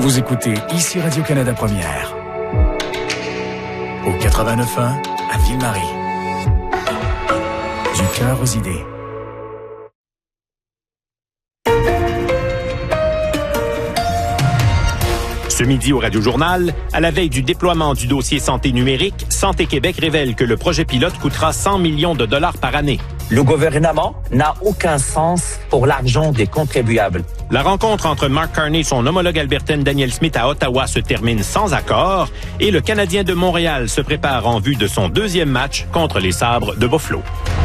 Vous écoutez ici Radio-Canada Première. Au 89.1 à Ville-Marie. Du cœur aux idées. Ce midi au Radio-Journal, à la veille du déploiement du dossier santé numérique, Santé Québec révèle que le projet pilote coûtera 100 millions de dollars par année. Le gouvernement n'a aucun sens pour l'argent des contribuables. La rencontre entre Mark Carney et son homologue albertaine Danielle Smith à Ottawa se termine sans accord et le Canadien de Montréal se prépare en vue de son deuxième match contre les Sabres de Buffalo.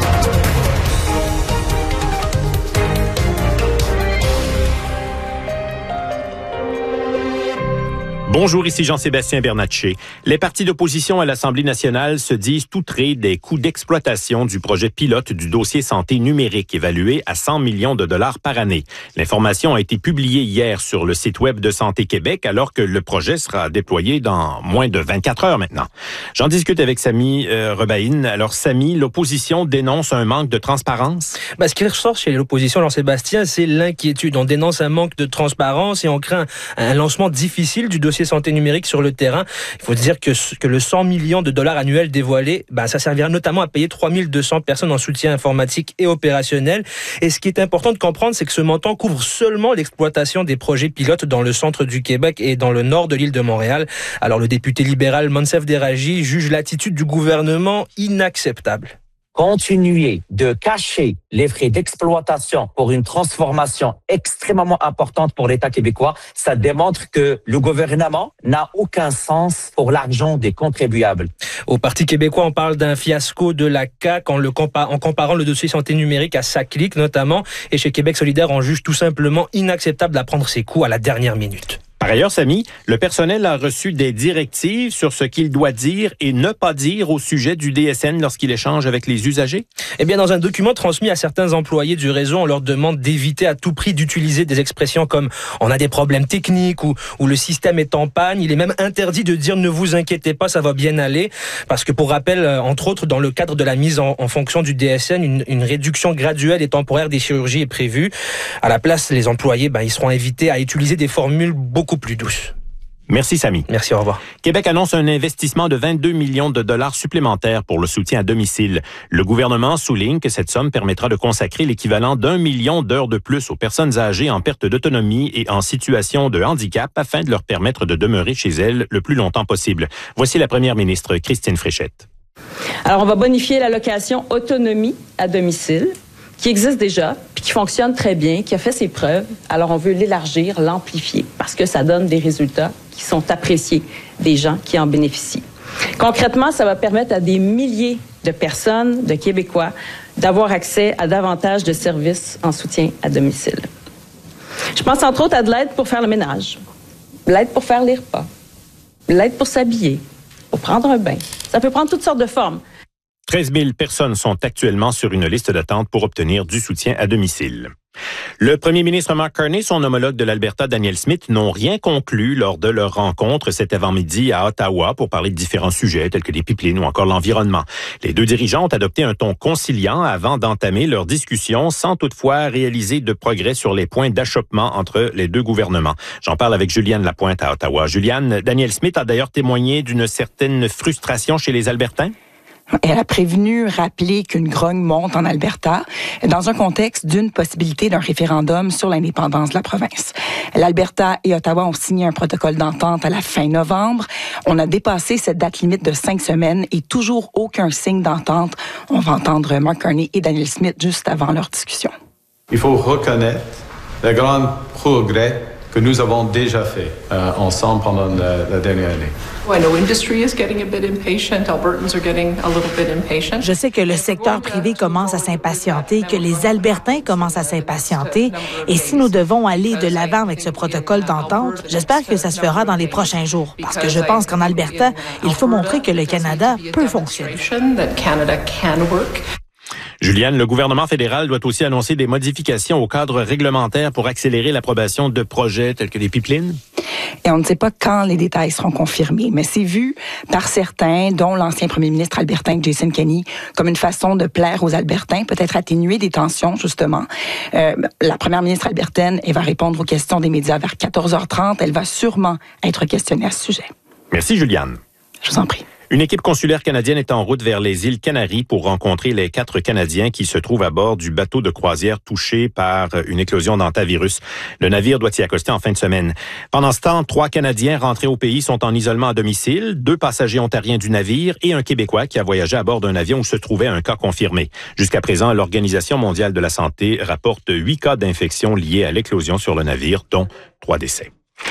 Bonjour, ici Jean-Sébastien Bernatchez. Les partis d'opposition à l'Assemblée nationale se disent outrés des coûts d'exploitation du projet pilote du dossier santé numérique évalué à 100 millions de dollars par année. L'information a été publiée hier sur le site web de Santé Québec alors que le projet sera déployé dans moins de 24 heures maintenant. J'en discute avec Samy Rebaïne. Alors Samy, l'opposition dénonce un manque de transparence? Ce qui ressort chez l'opposition, Jean-Sébastien, c'est l'inquiétude. On dénonce un manque de transparence et on craint un lancement difficile du dossier santé numérique sur le terrain. Il faut dire que le 100 millions de dollars annuels dévoilé, ça servira notamment à payer 3200 personnes en soutien informatique et opérationnel. Et ce qui est important de comprendre, c'est que ce montant couvre seulement l'exploitation des projets pilotes dans le centre du Québec et dans le nord de l'île de Montréal. Alors le député libéral Monsef Déragi juge l'attitude du gouvernement inacceptable. Continuer de cacher les frais d'exploitation pour une transformation extrêmement importante pour l'État québécois, ça démontre que le gouvernement n'a aucun sens pour l'argent des contribuables. Au Parti québécois, on parle d'un fiasco de la CAQ en comparant le dossier santé numérique à SACLIC notamment. Et chez Québec solidaire, on juge tout simplement inacceptable d'apprendre ses coups à la dernière minute. Par ailleurs, Samy, le personnel a reçu des directives sur ce qu'il doit dire et ne pas dire au sujet du DSN lorsqu'il échange avec les usagers? Dans un document transmis à certains employés du réseau, on leur demande d'éviter à tout prix d'utiliser des expressions comme « on a des problèmes techniques » ou « le système est en panne ». Il est même interdit de dire « ne vous inquiétez pas, ça va bien aller ». Parce que pour rappel, entre autres, dans le cadre de la mise en fonction du DSN, une réduction graduelle et temporaire des chirurgies est prévue. À la place, les employés, ils seront invités à utiliser des formules beaucoup plus douce. Merci, Samy. Merci, au revoir. Québec annonce un investissement de 22 millions de dollars supplémentaires pour le soutien à domicile. Le gouvernement souligne que cette somme permettra de consacrer l'équivalent d'1 million d'heures de plus aux personnes âgées en perte d'autonomie et en situation de handicap afin de leur permettre de demeurer chez elles le plus longtemps possible. Voici la première ministre Christine Fréchette. Alors, on va bonifier l'allocation autonomie à domicile, qui existe déjà, puis qui fonctionne très bien, qui a fait ses preuves. Alors, on veut l'élargir, l'amplifier, parce que ça donne des résultats qui sont appréciés des gens qui en bénéficient. Concrètement, ça va permettre à des milliers de personnes, de Québécois, d'avoir accès à davantage de services en soutien à domicile. Je pense entre autres à de l'aide pour faire le ménage, l'aide pour faire les repas, l'aide pour s'habiller, pour prendre un bain. Ça peut prendre toutes sortes de formes. 13 000 personnes sont actuellement sur une liste d'attente pour obtenir du soutien à domicile. Le premier ministre Mark Carney et son homologue de l'Alberta, Danielle Smith, n'ont rien conclu lors de leur rencontre cet avant-midi à Ottawa pour parler de différents sujets tels que les pipelines ou encore l'environnement. Les deux dirigeants ont adopté un ton conciliant avant d'entamer leur discussion sans toutefois réaliser de progrès sur les points d'achoppement entre les deux gouvernements. J'en parle avec Juliane Lapointe à Ottawa. Juliane, Danielle Smith a d'ailleurs témoigné d'une certaine frustration chez les Albertains. Elle a rappelé qu'une grogne monte en Alberta dans un contexte d'une possibilité d'un référendum sur l'indépendance de la province. L'Alberta et Ottawa ont signé un protocole d'entente à la fin novembre. On a dépassé cette date limite de 5 semaines et toujours aucun signe d'entente. On va entendre Mark Carney et Danielle Smith juste avant leur discussion. Il faut reconnaître le grand progrès que nous avons déjà fait ensemble pendant la dernière année. Je sais que le secteur privé commence à s'impatienter, que les Albertains commencent à s'impatienter. Et si nous devons aller de l'avant avec ce protocole d'entente, j'espère que ça se fera dans les prochains jours. Parce que je pense qu'en Alberta, il faut montrer que le Canada peut fonctionner. Juliane, le gouvernement fédéral doit aussi annoncer des modifications au cadre réglementaire pour accélérer l'approbation de projets tels que les pipelines? Et on ne sait pas quand les détails seront confirmés. Mais c'est vu par certains, dont l'ancien premier ministre albertain Jason Kenney, comme une façon de plaire aux Albertains, peut-être atténuer des tensions, justement. La première ministre albertaine, elle va répondre aux questions des médias vers 14h30. Elle va sûrement être questionnée à ce sujet. Merci, Juliane. Je vous en prie. Une équipe consulaire canadienne est en route vers les îles Canaries pour rencontrer les 4 Canadiens qui se trouvent à bord du bateau de croisière touché par une éclosion d'hantavirus. Le navire doit y accoster en fin de semaine. Pendant ce temps, 3 Canadiens rentrés au pays sont en isolement à domicile, 2 passagers ontariens du navire et un Québécois qui a voyagé à bord d'un avion où se trouvait un cas confirmé. Jusqu'à présent, l'Organisation mondiale de la santé rapporte 8 cas d'infection liés à l'éclosion sur le navire, dont 3 décès.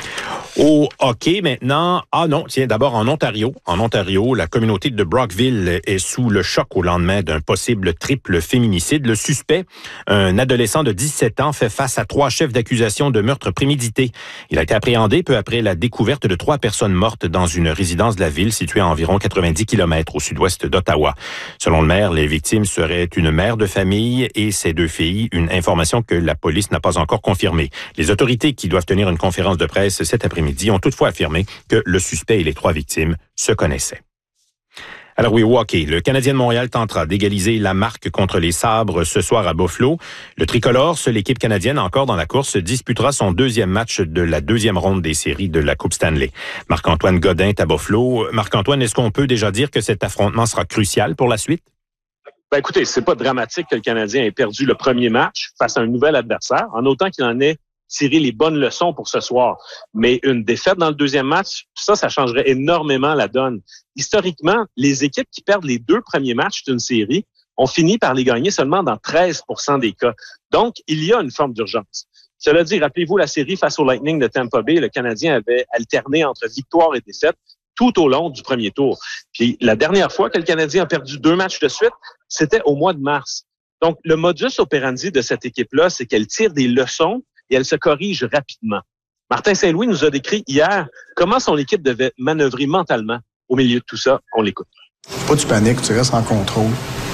Au hockey maintenant, d'abord en Ontario. En Ontario, la communauté de Brockville est sous le choc au lendemain d'un possible triple féminicide. Le suspect, un adolescent de 17 ans, fait face à 3 chefs d'accusation de meurtre prémédité. Il a été appréhendé peu après la découverte de 3 personnes mortes dans une résidence de la ville située à environ 90 km au sud-ouest d'Ottawa. Selon le maire, les victimes seraient une mère de famille et ses 2 filles, une information que la police n'a pas encore confirmée. Les autorités qui doivent tenir une conférence de presse cet après-midi ont toutefois affirmé que le suspect et les 3 victimes se connaissaient. Alors oui, au hockey, le Canadien de Montréal tentera d'égaliser la marque contre les Sabres ce soir à Buffalo. Le tricolore, seule équipe canadienne encore dans la course, disputera son 2e match de la 2e ronde des séries de la Coupe Stanley. Marc-Antoine Godin est à Buffalo. Marc-Antoine, est-ce qu'on peut déjà dire que cet affrontement sera crucial pour la suite? Ben écoutez, c'est pas dramatique que le Canadien ait perdu le premier match face à un nouvel adversaire, en autant qu'il en ait tiré les bonnes leçons pour ce soir. Mais une défaite dans le 2e match, ça changerait énormément la donne. Historiquement, les équipes qui perdent les 2 premiers matchs d'une série ont fini par les gagner seulement dans 13% des cas. Donc, il y a une forme d'urgence. Cela dit, rappelez-vous la série face au Lightning de Tampa Bay, le Canadien avait alterné entre victoire et défaite tout au long du premier tour. Puis la dernière fois que le Canadien a perdu 2 matchs de suite, c'était au mois de mars. Donc, le modus operandi de cette équipe-là, c'est qu'elle tire des leçons et elle se corrige rapidement. Martin Saint-Louis nous a décrit hier comment son équipe devait manœuvrer mentalement au milieu de tout ça. On l'écoute. Faut pas que tu paniques, tu restes en contrôle.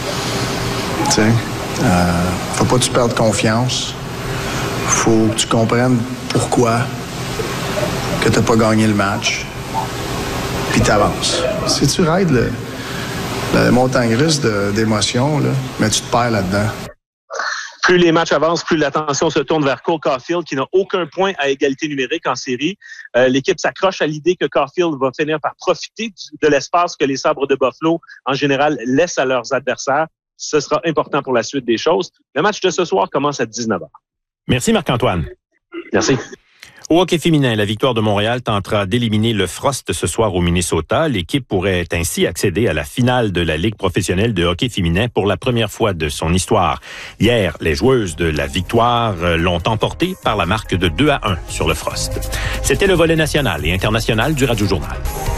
Tu sais, faut pas que tu perdes confiance. Faut que tu comprennes pourquoi que t'as pas gagné le match. Puis t'avances. Si tu raides la montagne russe d'émotions, là, mais tu te perds là-dedans. Plus les matchs avancent, plus l'attention se tourne vers Cole Caulfield, qui n'a aucun point à égalité numérique en série. L'équipe s'accroche à l'idée que Caulfield va finir par profiter de l'espace que les Sabres de Buffalo, en général, laissent à leurs adversaires. Ce sera important pour la suite des choses. Le match de ce soir commence à 19h. Merci Marc-Antoine. Merci. Au hockey féminin, la victoire de Montréal tentera d'éliminer le Frost ce soir au Minnesota. L'équipe pourrait ainsi accéder à la finale de la Ligue professionnelle de hockey féminin pour la première fois de son histoire. Hier, les joueuses de la victoire l'ont emporté par la marque de 2-1 sur le Frost. C'était le volet national et international du Radio Journal.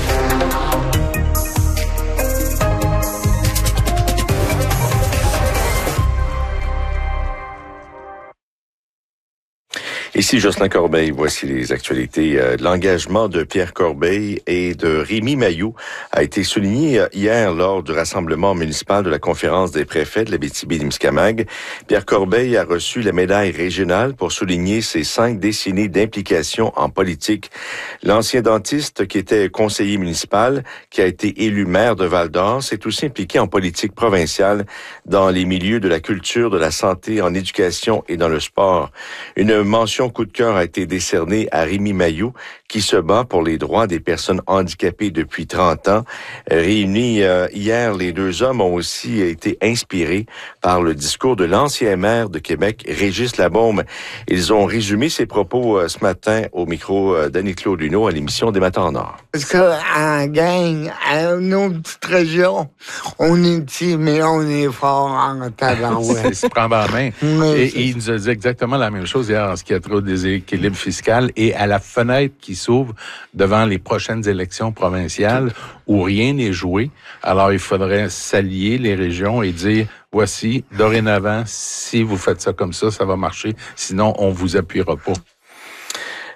Ici Jocelyn Corbeil, voici les actualités. L'engagement de Pierre Corbeil et de Rémi Mailloux a été souligné hier lors du rassemblement municipal de la conférence des préfets de l'Abitibi-Témiscamingue. Pierre Corbeil a reçu la médaille régionale pour souligner ses 5 décennies d'implication en politique. L'ancien dentiste qui était conseiller municipal, qui a été élu maire de Val-d'Or, s'est aussi impliqué en politique provinciale dans les milieux de la culture, de la santé, en éducation et dans le sport. Une mention coup de cœur a été décernée à Rémi Mailloux, qui se bat pour les droits des personnes handicapées depuis 30 ans. Réunis hier, les 2 hommes ont aussi été inspirés par le discours de l'ancien maire de Québec, Régis Labaume. Ils ont résumé ses propos ce matin au micro d'Annie-Claude Luneau à l'émission Des Matins en Or. Parce qu'en gang, à nos petites régions, on est petit, mais on est fort en tabarouette. Il se prend par la main. Et il nous a dit exactement la même chose hier en ce qui a trait au déséquilibre fiscal et à la fenêtre qui s'ouvre devant les prochaines élections provinciales où rien n'est joué. Alors, il faudrait s'allier les régions et dire, voici, dorénavant, si vous faites ça comme ça va marcher. Sinon, on vous appuiera pas.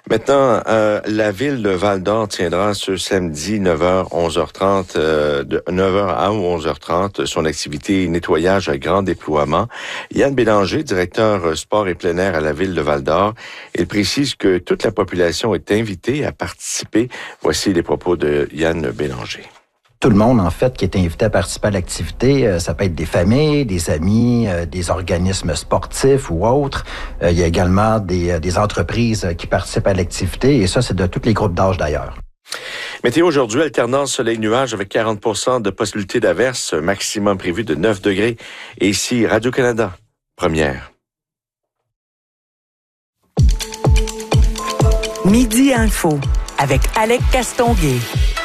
Maintenant, la ville de Val-d'Or tiendra ce samedi 9h, 11h30, de 9h à 11h30, son activité nettoyage à grand déploiement. Yann Bélanger, directeur sport et plein air à la ville de Val-d'Or, il précise que toute la population est invitée à participer. Voici les propos de Yann Bélanger. Tout le monde, en fait, qui est invité à participer à l'activité, ça peut être des familles, des amis, des organismes sportifs ou autres. Il y a également des entreprises qui participent à l'activité et ça, c'est de tous les groupes d'âge d'ailleurs. Météo aujourd'hui, alternance soleil-nuage avec 40% de possibilité d'averse, maximum prévu de 9 degrés. Et ici, Radio-Canada, première. Midi Info avec Alec Castonguay.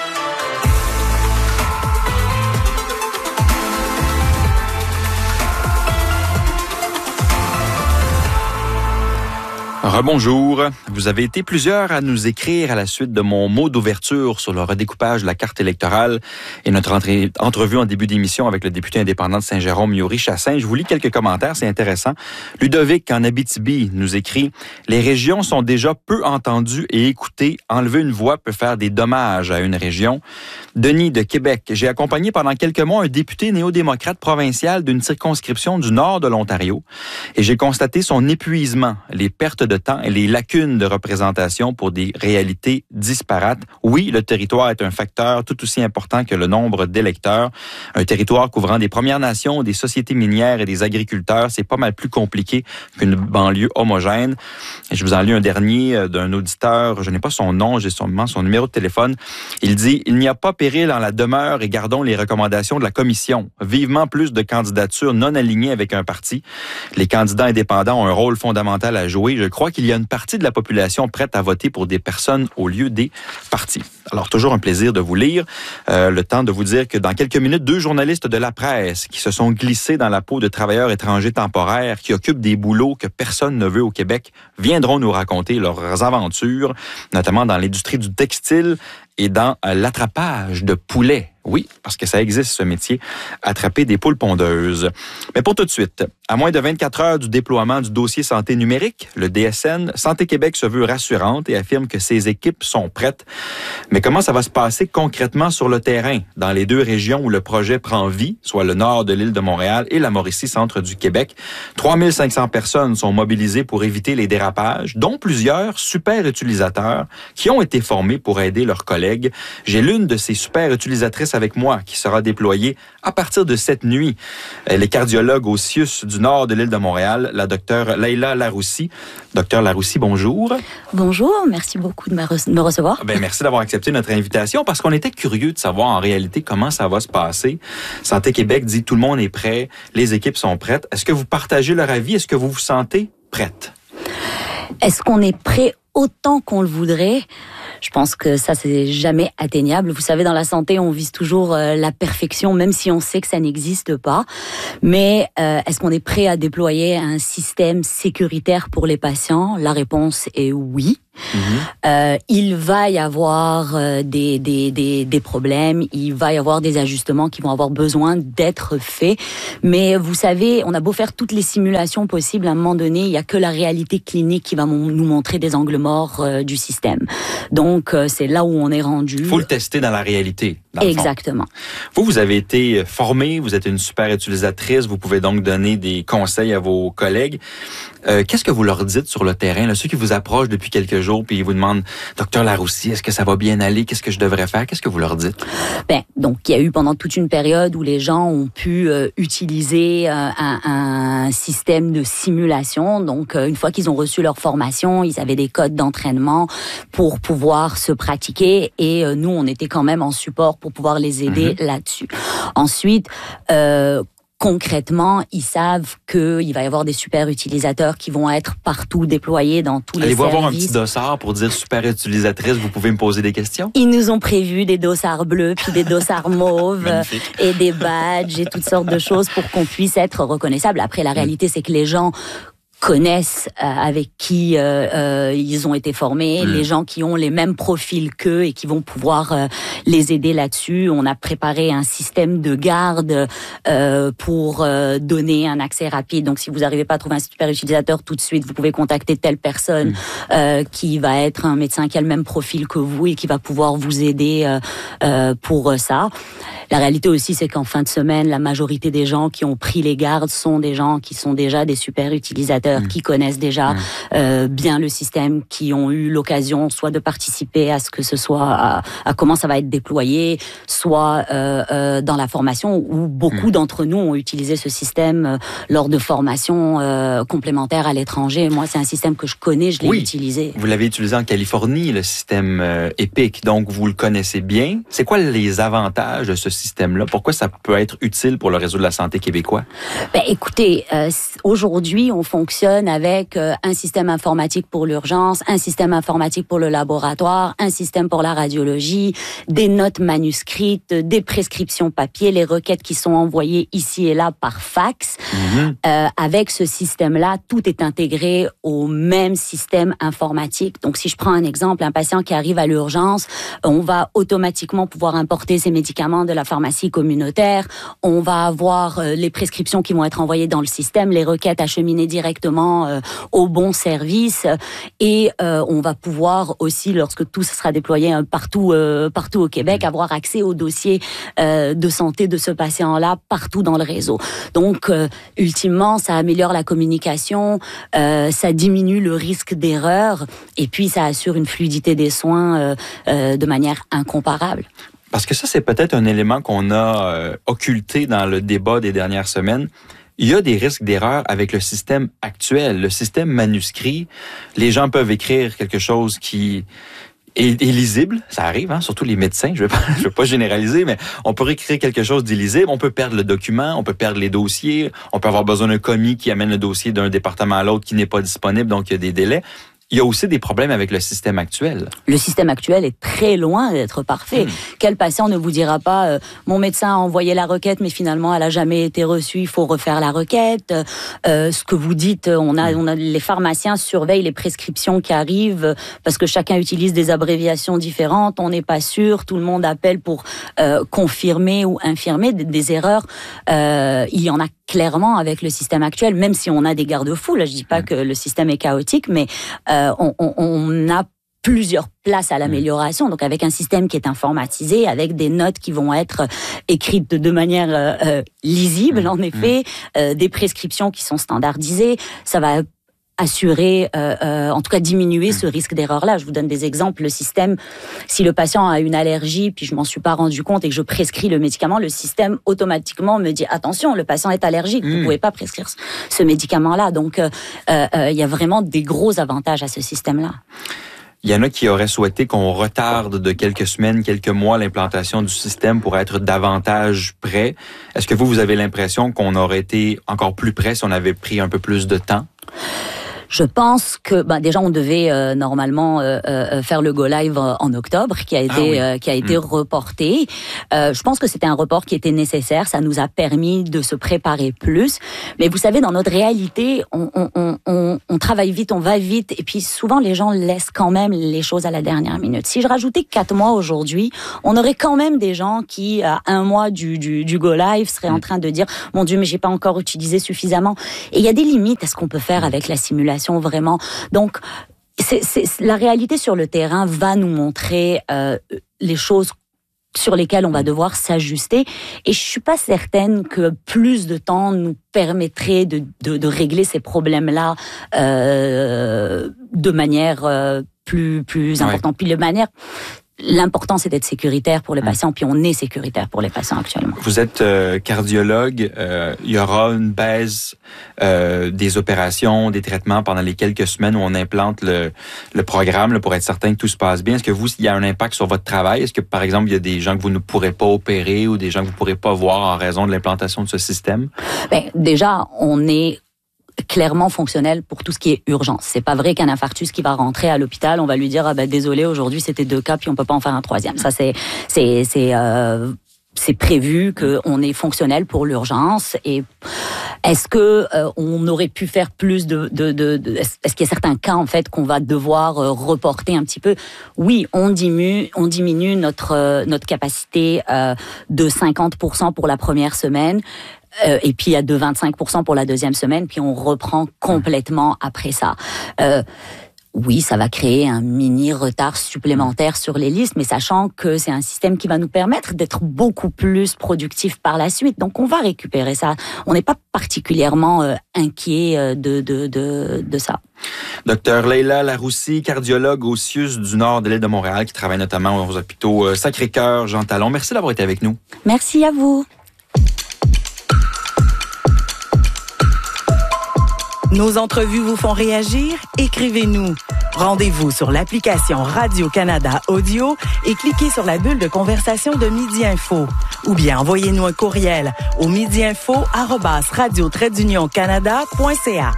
Rebonjour. Vous avez été plusieurs à nous écrire à la suite de mon mot d'ouverture sur le redécoupage de la carte électorale et notre entrevue en début d'émission avec le député indépendant de Saint-Jérôme, Yuri Chassin. Je vous lis quelques commentaires, c'est intéressant. Ludovic, en Abitibi, nous écrit « Les régions sont déjà peu entendues et écoutées. Enlever une voix peut faire des dommages à une région. » Denis, de Québec, j'ai accompagné pendant quelques mois un député néo-démocrate provincial d'une circonscription du nord de l'Ontario et j'ai constaté son épuisement, les pertes de temps et les lacunes de représentation pour des réalités disparates. Oui, le territoire est un facteur tout aussi important que le nombre d'électeurs. Un territoire couvrant des Premières Nations, des sociétés minières et des agriculteurs, c'est pas mal plus compliqué qu'une banlieue homogène. Et je vous en lis un dernier d'un auditeur, je n'ai pas son nom, j'ai seulement son numéro de téléphone. Il dit « Il n'y a pas péril en la demeure et gardons les recommandations de la commission. Vivement plus de candidatures non alignées avec un parti. Les candidats indépendants ont un rôle fondamental à jouer. Je crois qu'il y a une partie de la population prête à voter pour des personnes au lieu des partis. » Alors, toujours un plaisir de vous lire. Le temps de vous dire que dans quelques minutes, 2 journalistes de la presse qui se sont glissés dans la peau de travailleurs étrangers temporaires qui occupent des boulots que personne ne veut au Québec viendront nous raconter leurs aventures, notamment dans l'industrie du textile et dans l'attrapage de poulets. Oui, parce que ça existe, ce métier, attraper des poules pondeuses. Mais pour tout de suite, à moins de 24 heures du déploiement du dossier santé numérique, le DSN, Santé Québec se veut rassurante et affirme que ses équipes sont prêtes. Mais comment ça va se passer concrètement sur le terrain, dans les 2 régions où le projet prend vie, soit le nord de l'île de Montréal et la Mauricie, centre du Québec? 3500 personnes sont mobilisées pour éviter les dérapages, dont plusieurs super utilisateurs qui ont été formés pour aider leurs collègues. J'ai l'une de ces super utilisatrices avec moi qui sera déployée à partir de cette nuit. Elle est cardiologue au CIUS du nord de l'île de Montréal, la docteure Leila Laroussi. Docteur Laroussi, bonjour. Bonjour, merci beaucoup de me recevoir. Merci d'avoir accepté notre invitation parce qu'on était curieux de savoir en réalité comment ça va se passer. Santé Québec dit tout le monde est prêt, les équipes sont prêtes. Est-ce que vous partagez leur avis? Est-ce que vous vous sentez prête? Est-ce qu'on est prêt autant qu'on le voudrait? Je pense que ça, c'est jamais atteignable. Vous savez, dans la santé, on vise toujours la perfection, même si on sait que ça n'existe pas. Mais est-ce qu'on est prêt à déployer un système sécuritaire pour les patients? La réponse est oui. Il va y avoir des problèmes, il va y avoir des ajustements qui vont avoir besoin d'être faits. Mais vous savez, on a beau faire toutes les simulations possibles, à un moment donné, il n'y a que la réalité clinique qui va nous montrer des angles morts du système. Donc, c'est là où on est rendu. Il faut le tester dans la réalité. Exactement. Vous avez été formée, vous êtes une super utilisatrice, vous pouvez donc donner des conseils à vos collègues. Qu'est-ce que vous leur dites sur le terrain, là, ceux qui vous approchent depuis quelques jours puis ils vous demandent « Docteur Laroussi, est-ce que ça va bien aller? Qu'est-ce que je devrais faire? » Qu'est-ce que vous leur dites? Donc, il y a eu pendant toute une période où les gens ont pu utiliser un système de simulation. Donc, une fois qu'ils ont reçu leur formation, ils avaient des codes d'entraînement pour pouvoir se pratiquer et nous, on était quand même en support pour pouvoir les aider là-dessus. Ensuite, concrètement, ils savent qu'il va y avoir des super utilisateurs qui vont être partout déployés dans tous les services. Allez-vous avoir un petit dossard pour dire super utilisatrice, vous pouvez me poser des questions? Ils nous ont prévu des dossards bleus, puis des dossards mauves, et des badges et toutes sortes de choses pour qu'on puisse être reconnaissable. Après, la réalité, c'est que les gens connaissent, avec qui ils ont été formés, les gens qui ont les mêmes profils qu'eux et qui vont pouvoir les aider là-dessus. On a préparé un système de garde pour donner un accès rapide. Donc, si vous n'arrivez pas à trouver un super utilisateur tout de suite, vous pouvez contacter telle personne qui va être un médecin qui a le même profil que vous et qui va pouvoir vous aider pour ça. La réalité aussi, c'est qu'en fin de semaine, la majorité des gens qui ont pris les gardes sont des gens qui sont déjà des super utilisateurs, qui connaissent déjà bien le système, qui ont eu l'occasion soit de participer à ce que ce soit, à comment ça va être déployé, soit dans la formation, où beaucoup d'entre nous ont utilisé ce système lors de formations complémentaires à l'étranger. Moi, c'est un système que je connais, je l'ai utilisé. Vous l'avez utilisé en Californie, le système EPIC, donc vous le connaissez bien. C'est quoi les avantages de ce système-là? Pourquoi ça peut être utile pour le réseau de la santé québécois? Ben, écoutez, aujourd'hui, on fonctionne avec un système informatique pour l'urgence, un système informatique pour le laboratoire, un système pour la radiologie, des notes manuscrites, des prescriptions papier, les requêtes qui sont envoyées ici et là par fax. Avec ce système-là, tout est intégré au même système informatique. Donc, si je prends un exemple, un patient qui arrive à l'urgence, on va automatiquement pouvoir importer ses médicaments de la pharmacie communautaire. On va avoir les prescriptions qui vont être envoyées dans le système, les requêtes acheminées directement au bon service. Et on va pouvoir aussi, lorsque tout sera déployé partout au Québec, avoir accès au dossier de santé de ce patient-là partout dans le réseau. Donc, ultimement, ça améliore la communication, ça diminue le risque d'erreur et puis ça assure une fluidité des soins de manière incomparable. Parce que ça, c'est peut-être un élément qu'on a occulté dans le débat des dernières semaines. Il y a des risques d'erreur avec le système actuel. Le système manuscrit, les gens peuvent écrire quelque chose qui est lisible. Ça arrive, surtout les médecins. Je vais pas généraliser, mais on peut écrire quelque chose d'illisible. On peut perdre le document, on peut perdre les dossiers. On peut avoir besoin d'un commis qui amène le dossier d'un département à l'autre qui n'est pas disponible, donc il y a des délais. Il y a aussi des problèmes avec le système actuel. Le système actuel est très loin d'être parfait. Quel patient ne vous dira pas mon médecin a envoyé la requête, mais finalement elle a jamais été reçue, il faut refaire la requête. Ce que vous dites, on a les pharmaciens surveillent les prescriptions qui arrivent parce que chacun utilise des abréviations différentes. On n'est pas sûr, tout le monde appelle pour confirmer ou infirmer des erreurs. Il y en a clairement avec le système actuel, même si on a des garde-fous. Là, je dis pas que le système est chaotique, mais on a plusieurs places à l'amélioration. Donc, avec un système qui est informatisé, avec des notes qui vont être écrites de manière lisible, en effet, des prescriptions qui sont standardisées, ça va assurer, en tout cas diminuer ce risque d'erreur-là. Je vous donne des exemples. Le système, si le patient a une allergie, puis je m'en suis pas rendu compte et que je prescris le médicament, le système automatiquement me dit attention, le patient est allergique, vous pouvez pas prescrire ce médicament-là. Donc, il y a vraiment des gros avantages à ce système-là. Il y en a qui auraient souhaité qu'on retarde de quelques semaines, quelques mois l'implantation du système pour être davantage prêt. Est-ce que vous avez l'impression qu'on aurait été encore plus prêt si on avait pris un peu plus de temps? Je pense que déjà on devait normalement faire le go live en octobre, qui a été reporté. Je pense que c'était un report qui était nécessaire. Ça nous a permis de se préparer plus. Mais vous savez, dans notre réalité, on travaille vite, on va vite, et puis souvent les gens laissent quand même les choses à la dernière minute. Si je rajoutais 4 mois aujourd'hui, on aurait quand même des gens qui, à 1 mois du go live, seraient en train de dire mon Dieu, mais j'ai pas encore utilisé suffisamment. Et il y a des limites à ce qu'on peut faire avec la simulation. Vraiment. Donc, la réalité sur le terrain va nous montrer les choses sur lesquelles on va devoir s'ajuster. Et je suis pas certaine que plus de temps nous permettrait de régler ces problèmes-là de manière plus importante. Puis l'important, c'est d'être sécuritaire pour les patients, puis on est sécuritaire pour les patients actuellement. Vous êtes cardiologue. Il y aura une baisse des opérations, des traitements pendant les quelques semaines où on implante le programme pour être certain que tout se passe bien. Est-ce que il y a un impact sur votre travail? Est-ce que, par exemple, il y a des gens que vous ne pourrez pas opérer ou des gens que vous ne pourrez pas voir en raison de l'implantation de ce système? Déjà, on est clairement fonctionnel pour tout ce qui est urgence. C'est pas vrai qu'un infarctus qui va rentrer à l'hôpital, on va lui dire désolé, aujourd'hui c'était 2 cas puis on peut pas en faire un 3e. Ça c'est c'est prévu qu'on est fonctionnel pour l'urgence. Et est-ce que on aurait pu faire plus est-ce qu'il y a certains cas en fait qu'on va devoir reporter un petit peu? Oui, on diminue notre capacité de 50% pour la première semaine. Et puis de 25% pour la deuxième semaine, puis on reprend complètement après ça. Oui, ça va créer un mini retard supplémentaire sur les listes, mais sachant que c'est un système qui va nous permettre d'être beaucoup plus productifs par la suite. Donc, on va récupérer ça. On n'est pas particulièrement inquiet de ça. Docteur Leila Laroussi, cardiologue au CIUS du Nord de l'île de Montréal, qui travaille notamment aux hôpitaux Sacré-Cœur, Jean Talon. Merci d'avoir été avec nous. Merci à vous. Nos entrevues vous font réagir? Écrivez-nous. Rendez-vous sur l'application Radio-Canada Audio et cliquez sur la bulle de conversation de Midi Info. Ou bien envoyez-nous un courriel au midiinfo@radio-canada.ca.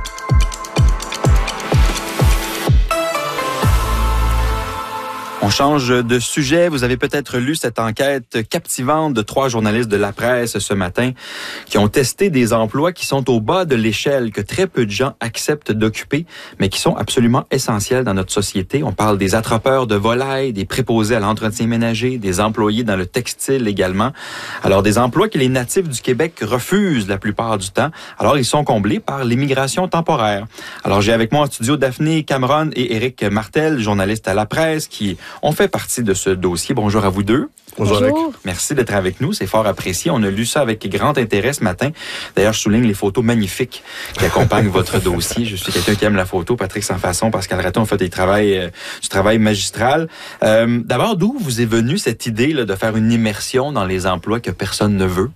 On change de sujet. Vous avez peut-être lu cette enquête captivante de 3 journalistes de la presse ce matin qui ont testé des emplois qui sont au bas de l'échelle, que très peu de gens acceptent d'occuper, mais qui sont absolument essentiels dans notre société. On parle des attrapeurs de volailles, des préposés à l'entretien ménager, des employés dans le textile également. Alors, des emplois que les natifs du Québec refusent la plupart du temps. Alors, ils sont comblés par l'immigration temporaire. Alors, j'ai avec moi en studio Daphné Cameron et Éric Martel, journalistes à la presse, qui ont fait partie de ce dossier. Bonjour à vous deux. Bonjour. Éric. Merci d'être avec nous, c'est fort apprécié. On a lu ça avec grand intérêt ce matin. D'ailleurs, je souligne les photos magnifiques qui accompagnent votre dossier. Je suis quelqu'un qui aime la photo. Patrick Sansfaçon, Pascal Raton ont fait du travail magistral. D'abord, d'où vous est venue cette idée là, de faire une immersion dans les emplois que personne ne veut?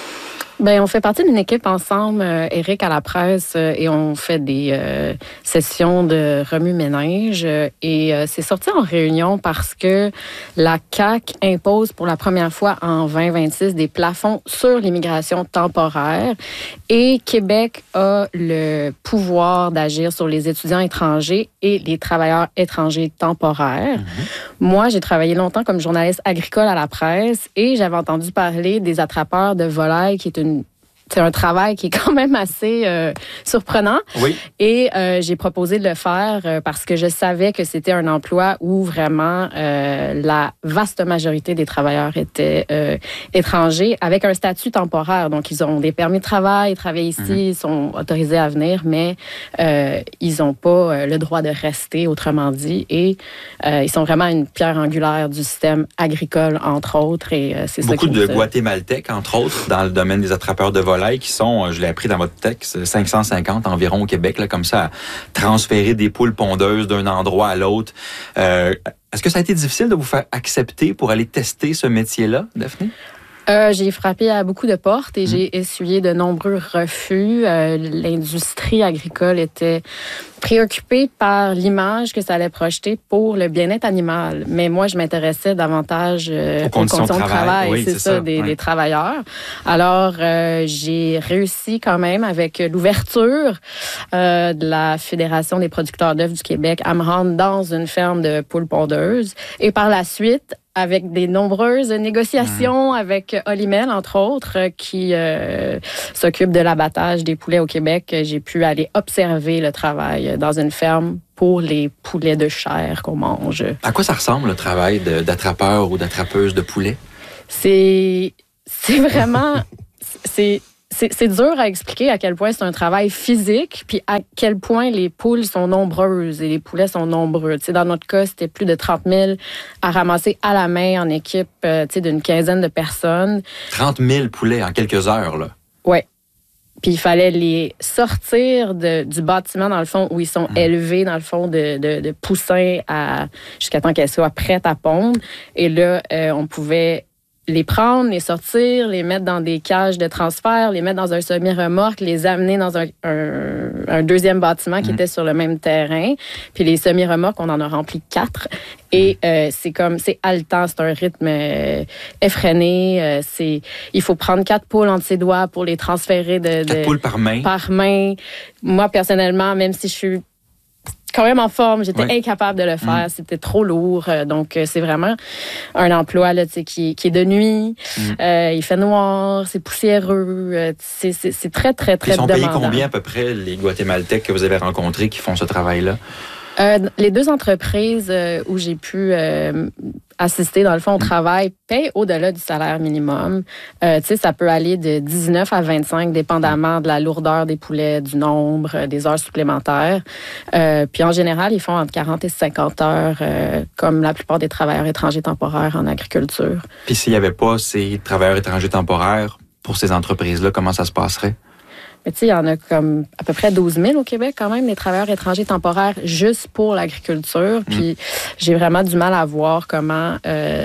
Ben, on fait partie d'une équipe ensemble, Éric, à la presse, et on fait des sessions de remue-ménage. Et c'est sorti en réunion parce que la CAQ impose pour la première fois en 2026 des plafonds sur l'immigration temporaire. Et Québec a le pouvoir d'agir sur les étudiants étrangers et les travailleurs étrangers temporaires. Moi, j'ai travaillé longtemps comme journaliste agricole à la presse et j'avais entendu parler des attrapeurs de volailles, qui est c'est un travail qui est quand même assez surprenant. Oui. Et j'ai proposé de le faire parce que je savais que c'était un emploi où vraiment la vaste majorité des travailleurs étaient étrangers avec un statut temporaire. Donc, ils ont des permis de travail, ils travaillent ici, ils sont autorisés à venir, mais ils n'ont pas le droit de rester, autrement dit. Et ils sont vraiment une pierre angulaire du système agricole, entre autres. Et c'est beaucoup ça qui de Guatémaltèques, entre autres, dans le domaine des attrapeurs de volailles, qui sont, je l'ai appris dans votre texte, 550 environ au Québec, là, comme ça, à transférer des poules pondeuses d'un endroit à l'autre. Est-ce que ça a été difficile de vous faire accepter pour aller tester ce métier-là, Daphné? J'ai frappé à beaucoup de portes et j'ai essuyé de nombreux refus. L'industrie agricole était préoccupée par l'image que ça allait projeter pour le bien-être animal. Mais moi, je m'intéressais davantage aux conditions de travail. Oui, c'est ça, des travailleurs. Alors, j'ai réussi quand même, avec l'ouverture de la Fédération des producteurs d'œufs du Québec, à me rendre dans une ferme de poules pondeuses. Et par la suite, avec des nombreuses négociations avec Olimel, entre autres, qui s'occupe de l'abattage des poulets au Québec, j'ai pu aller observer le travail dans une ferme pour les poulets de chair qu'on mange. À quoi ça ressemble le travail d'attrapeur ou d'attrapeuse de poulets? C'est vraiment... C'est dur à expliquer à quel point c'est un travail physique, puis à quel point les poules sont nombreuses et les poulets sont nombreux. Tu sais, dans notre cas, c'était plus de 30 000 à ramasser à la main en équipe, tu sais, d'une quinzaine de personnes. 30 000 poulets en quelques heures, là? Oui. Puis il fallait les sortir du bâtiment, dans le fond, où ils sont élevés, dans le fond, de poussins jusqu'à temps qu'elles soient prêtes à pondre. Et là, on pouvait les prendre, les sortir, les mettre dans des cages de transfert, les mettre dans un semi-remorque, les amener dans un deuxième bâtiment qui était sur le même terrain. Puis les semi-remorques, on en a rempli 4. Et c'est haletant, c'est un rythme effréné. Il faut prendre 4 poules entre ses doigts pour les transférer 4 poules par main? Par main. Moi, personnellement, même si je suis quand même en forme. J'étais incapable de le faire. C'était trop lourd. Donc, c'est vraiment un emploi là, qui est de nuit. Il fait noir, c'est poussiéreux. C'est très, très, très demandant. Ils sont payés combien à peu près les Guatémaltèques que vous avez rencontrés qui font ce travail-là? Les 2 entreprises où j'ai pu assister, dans le fond, au travail, payent au-delà du salaire minimum. Ça peut aller de 19 à 25, dépendamment de la lourdeur des poulets, du nombre, des heures supplémentaires. Puis en général, ils font entre 40 et 50 heures, comme la plupart des travailleurs étrangers temporaires en agriculture. Puis s'il n'y avait pas ces travailleurs étrangers temporaires, pour ces entreprises-là, comment ça se passerait? Mais tu sais, il y en a comme à peu près 12 000 au Québec quand même, des travailleurs étrangers temporaires juste pour l'agriculture. Puis j'ai vraiment du mal à voir comment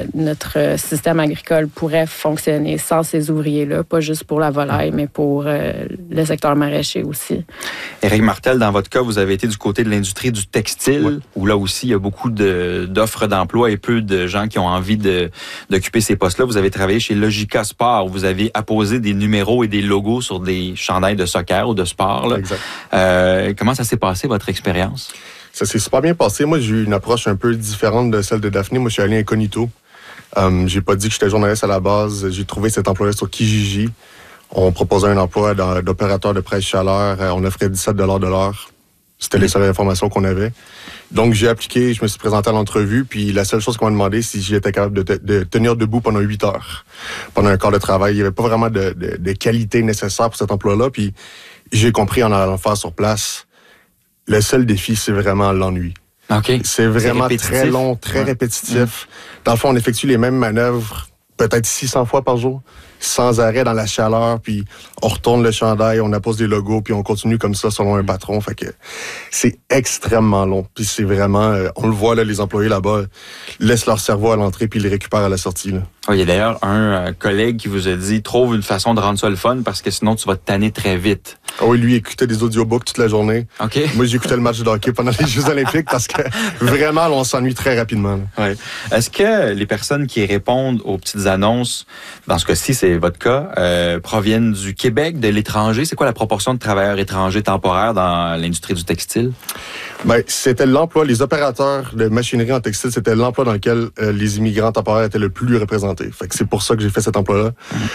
notre système agricole pourrait fonctionner sans ces ouvriers-là, pas juste pour la volaille, mais pour le secteur maraîcher aussi. Éric Martel, dans votre cas, vous avez été du côté de l'industrie du textile, où là aussi, il y a beaucoup d'offres d'emploi et peu de gens qui ont envie d'occuper ces postes-là. Vous avez travaillé chez Logica Sport, où vous avez apposé des numéros et des logos sur des chandails de soccer ou de sport. Là. Exact. Comment ça s'est passé, votre expérience? Ça s'est super bien passé. Moi, j'ai eu une approche un peu différente de celle de Daphné. Moi, je suis allé incognito. J'ai pas dit que j'étais journaliste à la base. J'ai trouvé cet emploi sur Kijiji. On proposait un emploi d'opérateur de presse chaleur. On offrait 17 $ de l'heure. C'était les seules informations qu'on avait. Donc, j'ai appliqué, je me suis présenté à l'entrevue, puis la seule chose qu'on m'a demandé, c'est si j'étais capable de tenir debout pendant 8 heures, pendant un quart de travail. Il n'y avait pas vraiment de qualité nécessaire pour cet emploi-là, puis j'ai compris en allant le faire sur place, le seul défi, c'est vraiment l'ennui. Okay. C'est vraiment très long, très répétitif. Dans le fond, on effectue les mêmes manœuvres peut-être 600 fois par jour, sans arrêt dans la chaleur, puis on retourne le chandail, on appose des logos, puis on continue comme ça selon un patron. Fait que c'est extrêmement long. Puis c'est vraiment, on le voit, là, les employés là-bas laissent leur cerveau à l'entrée, puis ils le récupèrent à la sortie. Là. Oh, il y a d'ailleurs un collègue qui vous a dit, trouve une façon de rendre ça le fun, parce que sinon tu vas te tanner très vite. Ah oui, lui, il écoutait des audiobooks toute la journée. Okay. Moi, j'écoutais le match de hockey pendant les Jeux olympiques, parce que vraiment, là, on s'ennuie très rapidement. Ouais. Est-ce que les personnes qui répondent aux petites annonces, dans ce cas-ci, c'est votre cas, proviennent du Québec, de l'étranger? C'est quoi la proportion de travailleurs étrangers temporaires dans l'industrie du textile? Ben, c'était l'emploi, les opérateurs de machinerie en textile, c'était l'emploi dans lequel les immigrants temporaires étaient le plus représentés. Fait que c'est pour ça que j'ai fait cet emploi-là.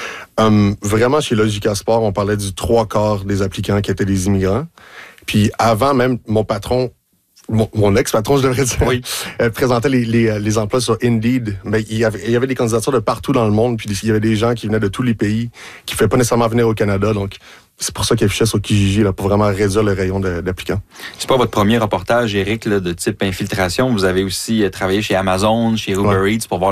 Vraiment, chez Logica Sport, on parlait du 3/4 des applicants qui étaient des immigrants. Puis avant même, mon patron, mon ex-patron, je devrais dire, présentait les emplois sur Indeed. Mais il y avait des candidatures de partout dans le monde, puis il y avait des gens qui venaient de tous les pays, qui ne pouvaient pas nécessairement venir au Canada. Donc, c'est pour ça qu'il affichait sur Kijiji, là, pour vraiment réduire le rayon d'applicants. C'est pas votre premier reportage, Éric, là, de type infiltration. Vous avez aussi travaillé chez Amazon, chez Uber Eats, pour voir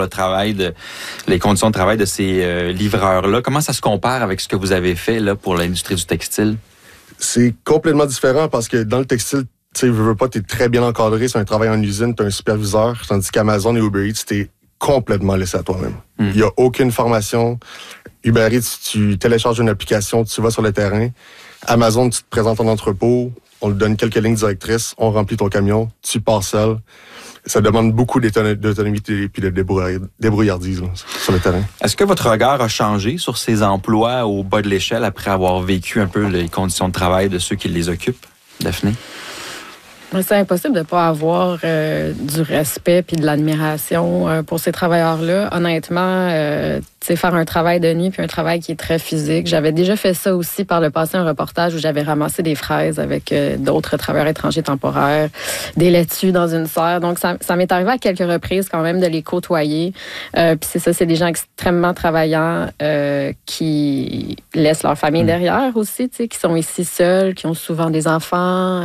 les conditions de travail de ces livreurs-là. Comment ça se compare avec ce que vous avez fait là, pour l'industrie du textile? C'est complètement différent parce que dans le textile, tu sais, veux pas, t'es très bien encadré, c'est un travail en usine, t'as un superviseur, tandis qu'Amazon et Uber Eats, t'es complètement laissé à toi-même. Il y a aucune formation. Uber Eats, tu télécharges une application, tu vas sur le terrain. Amazon, tu te présentes en entrepôt, on te donne quelques lignes directrices, on remplit ton camion, tu pars seul. Ça demande beaucoup d'autonomie et de débrouillardise là, sur le terrain. Est-ce que votre regard a changé sur ces emplois au bas de l'échelle après avoir vécu un peu les conditions de travail de ceux qui les occupent, Daphné? C'est impossible de ne pas avoir du respect puis de l'admiration pour ces travailleurs-là. Honnêtement, faire un travail de nuit puis un travail qui est très physique. J'avais déjà fait ça aussi par le passé, un reportage où j'avais ramassé des fraises avec d'autres travailleurs étrangers temporaires, des laitues dans une serre. Donc, ça m'est arrivé à quelques reprises quand même de les côtoyer. Puis c'est ça, c'est des gens extrêmement travaillants qui laissent leur famille derrière aussi, qui sont ici seuls, qui ont souvent des enfants.